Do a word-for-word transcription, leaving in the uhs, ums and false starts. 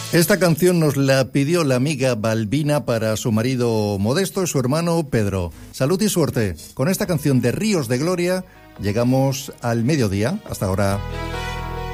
Esta canción nos la pidió la amiga Balbina para su marido Modesto y su hermano Pedro. Salud y suerte. Con esta canción de Ríos de Gloria llegamos al mediodía. Hasta ahora.